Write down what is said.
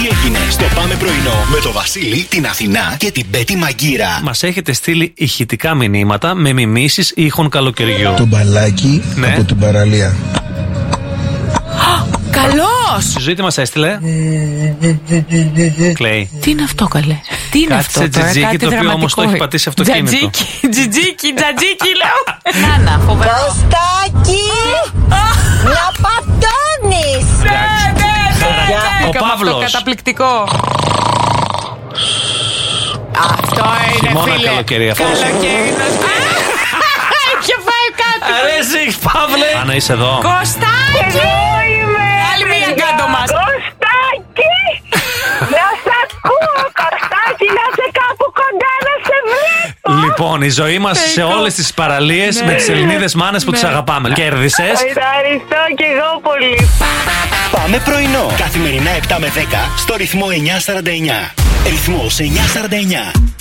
έγινε στο Πάμε πρωινό με το Βασίλη, την Αθηνά και την Πέτη Μαγκύρα. Μας έχετε στείλει ηχητικά μηνύματα με μιμήσεις ήχων καλοκαιριού. Το μπαλάκι από την παραλία. Καλός! Στη ζωή τι μας έστειλε. Κλαίει. Τι είναι αυτό, καλέ? Τι είναι αυτό? Κάτσε τζιτζίκι, το οποίο όμως το έχει πατήσει αυτοκίνητο. Τζιτζίκι, λέω. Νάνα, φοβερό. Κωστάκι! Να πατώνεις! Ο Παύλος. Καταπληκτικό. Αυτό είναι, χειμώνα, φίλε. καλοκαίρι αυτό. Καλοκαίρινος. Είχε φάει κάτι. Αρέσει, Παύλε. Άννα, είσαι εδώ. Κωστάκι! Άλλη μία κάτω μας. Κωστάκι! Να σ' ακούω, Κωστάκι, να σε κάπου κοντά να σε βλέπω. Λοιπόν, η ζωή μας σε όλες τις παραλίες με τις Ελληνίδες μάνες που τις αγαπάμε. Κέρδισες. Ευχαριστώ κι εγώ πολύ. Πάμε πρωινό. Καθημερινά 7 με 10 στο ρυθμό 949. Ρυθμός 949.